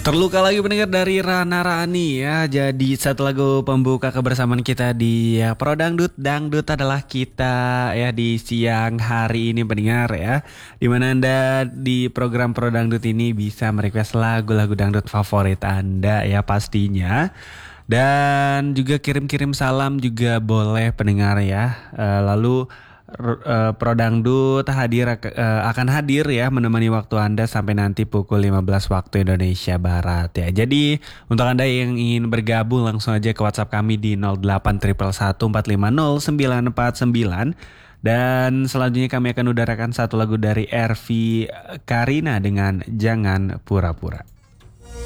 Terluka lagi pendengar dari Rana Rani ya. Jadi satu lagu pembuka kebersamaan kita di Pro Dangdut. Dangdut adalah kita ya di siang hari ini pendengar ya. Dimana Anda di program Pro Dangdut ini bisa merequest lagu-lagu dangdut favorit Anda ya pastinya. Dan juga kirim-kirim salam juga boleh pendengar ya. Lalu Pro Dangdut akan hadir ya menemani waktu Anda sampai nanti pukul 15 waktu Indonesia Barat ya. Jadi untuk Anda yang ingin bergabung langsung aja ke WhatsApp kami di 08111450949 dan selanjutnya kami akan udarakan satu lagu dari RV Karina dengan Jangan Pura-Pura.